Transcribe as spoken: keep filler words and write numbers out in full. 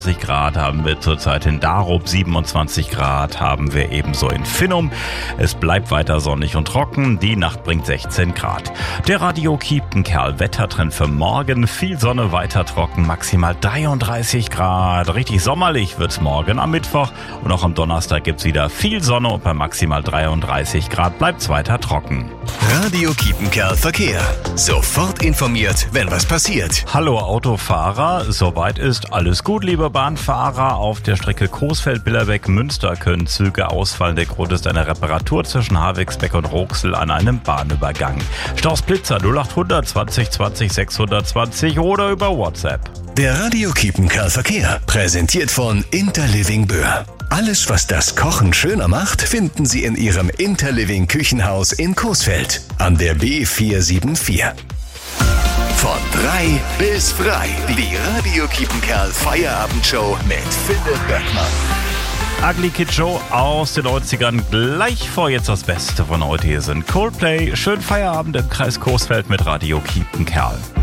Grad haben wir zurzeit in Darup, siebenundzwanzig Grad haben wir ebenso in Finnum. Es bleibt weiter sonnig und trocken, die Nacht bringt sechzehn Grad. Der Radio Kiepenkerl Wettertrend für morgen, viel Sonne, weiter trocken, maximal dreiunddreißig Grad. Richtig sommerlich wird's morgen am Mittwoch und auch am Donnerstag gibt's wieder viel Sonne und bei maximal dreiunddreißig Grad bleibt's weiter trocken. Radio Kiepenkerl Verkehr. Sofort informiert, wenn was passiert. Hallo Autofahrer, soweit ist alles gut, liebe Bahnfahrer. Auf der Strecke Coesfeld-Billerbeck-Münster können Züge ausfallen. Der Grund ist eine Reparatur zwischen Havixbeck und Roxel an einem Bahnübergang. Staus Blitzer null achthundert zwanzig zwanzig sechshundertzwanzig oder über WhatsApp. Der Radio Kiepenkerl Verkehr, präsentiert von Interliving Böhr. Alles, was das Kochen schöner macht, finden Sie in Ihrem Interliving Küchenhaus in Coesfeld an der B vier sieben vier. Von drei bis frei. Die Radio Kiepenkerl Feierabendshow mit Philipp Bergmann. Ugly Kid Show aus den neunzigern. Gleich vor jetzt das Beste von heute. Hier sind Coldplay. Schönen Feierabend im Kreis Coesfeld mit Radio Kiepenkerl.